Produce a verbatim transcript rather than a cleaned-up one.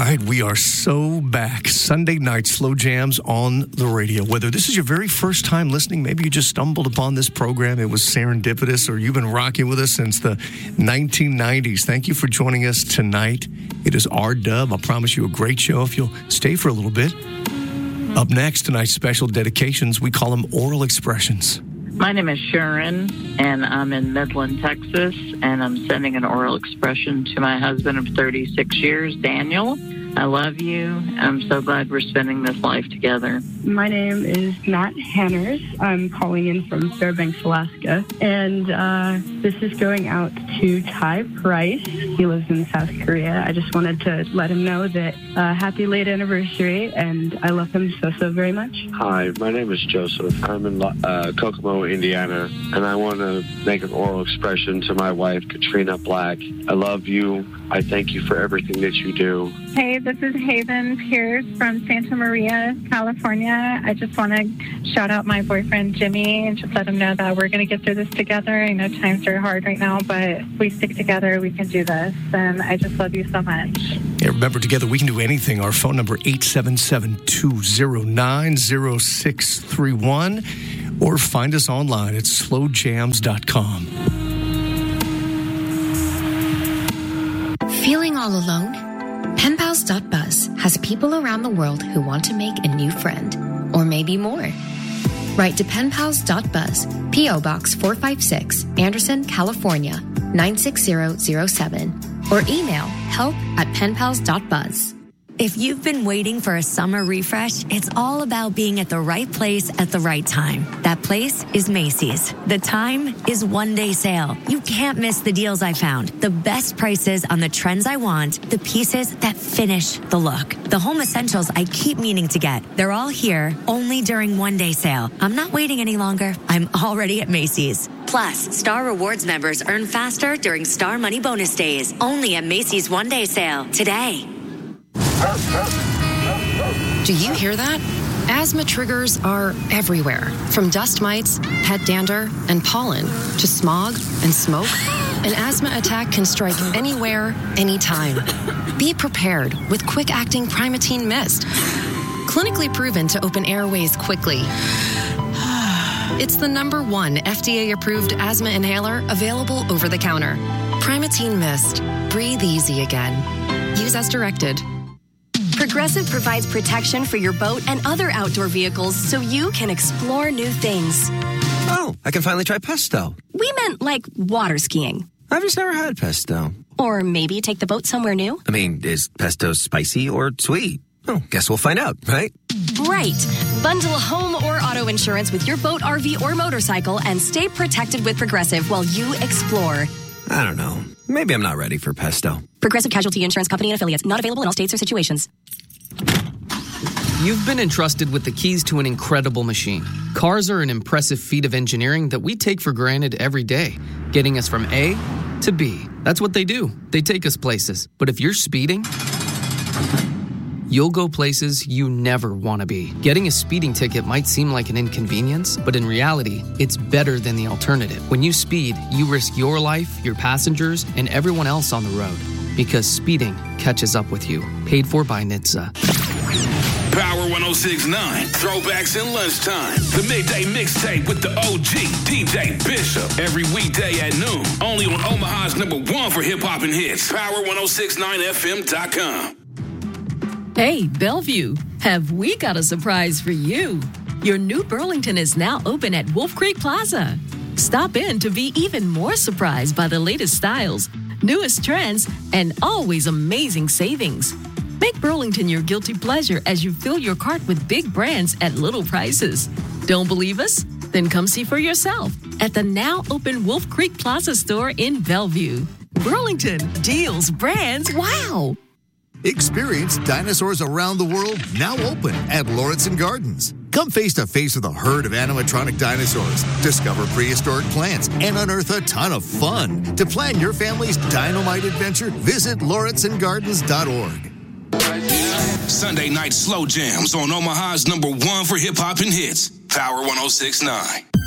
right, we are so back. Sunday night slow jams on the radio. Whether this is your very first time listening, maybe you just stumbled upon this program, it was serendipitous, or you've been rocking with us since the nineteen nineties. Thank you for joining us tonight. It is our dub. I promise you a great show if you'll stay for a little bit. Up next, tonight's special dedications, we call them oral expressions. My name is Sharon, and I'm in Midland, Texas, and I'm sending an oral expression to my husband of thirty-six years, Daniel. I love you. I'm so glad we're spending this life together. My name is Matt Hanners. I'm calling in from Fairbanks, Alaska. And uh, this is going out to Ty Price. He lives in South Korea. I just wanted to let him know that uh, happy late anniversary, and I love him so, so very much. Hi, my name is Joseph. I'm in uh, Kokomo, Indiana, and I want to make an oral expression to my wife, Katrina Black. I love you. I thank you for everything that you do. Hey, this is Haven Pierce from Santa Maria, California. I just want to shout out my boyfriend, Jimmy, and just let him know that we're going to get through this together. I know times are hard right now, but if we stick together, we can do this. And I just love you so much. Yeah, remember, together we can do anything. Our phone number, eight seven seven, two zero nine, zero six three one, or find us online at slow jams dot com. Feeling all alone? Pen Pals dot buzz has people around the world who want to make a new friend, or maybe more. Write to Pen Pals dot buzz, P O Box four five six, Anderson, California, nine six zero zero seven, or email help at pen pals dot buzz. If you've been waiting for a summer refresh, it's all about being at the right place at the right time. That place is Macy's. The time is one day sale. You can't miss the deals I found. The best prices on the trends I want, the pieces that finish the look. The home essentials I keep meaning to get. They're all here only during one day sale. I'm not waiting any longer. I'm already at Macy's. Plus, Star Rewards members earn faster during Star Money Bonus Days. Only at Macy's one day sale today. Do you hear that? Asthma triggers are everywhere, from dust mites, pet dander, and pollen, to smog and smoke. An asthma attack can strike anywhere, anytime. Be prepared with quick-acting Primatene Mist. Clinically proven to open airways quickly. It's the number one F D A-approved asthma inhaler available over the counter. Primatene Mist. Breathe easy again. Use as directed. Progressive provides protection for your boat and other outdoor vehicles so you can explore new things. Oh, I can finally try pesto. We meant like water skiing. I've just never had pesto. Or maybe take the boat somewhere new. I mean, is pesto spicy or sweet? Oh, guess we'll find out, right? Right. Bundle home or auto insurance with your boat, R V, or motorcycle and stay protected with Progressive while you explore. I don't know. Maybe I'm not ready for pesto. Progressive Casualty Insurance Company and Affiliates. Not available in all states or situations. You've been entrusted with the keys to an incredible machine. Cars are an impressive feat of engineering that we take for granted every day, getting us from A to B. That's what they do. They take us places. But if you're speeding, you'll go places you never want to be. Getting a speeding ticket might seem like an inconvenience, but in reality, it's better than the alternative. When you speed, you risk your life, your passengers, and everyone else on the road. Because speeding catches up with you. Paid for by N H T S A. Power one oh six point nine, throwbacks in lunchtime. The midday mixtape with the O G, D J Bishop. Every weekday at noon, only on Omaha's number one for hip-hop and hits. Power one oh six point nine F M dot com. Hey, Bellevue, have we got a surprise for you? Your new Burlington is now open at Wolf Creek Plaza. Stop in to be even more surprised by the latest styles, newest trends, and always amazing savings. Make Burlington your guilty pleasure as you fill your cart with big brands at little prices. Don't believe us? Then come see for yourself at the now open Wolf Creek Plaza store in Bellevue. Burlington, deals, brands, wow! Experience dinosaurs around the world, now open at Lauritsen Gardens. Come face to face with a herd of animatronic dinosaurs, discover prehistoric plants, and unearth a ton of fun. To plan your family's dynamite adventure, visit lauritsen gardens dot org. Sunday night slow jams on Omaha's number one for hip hop and hits. Power one oh six point nine.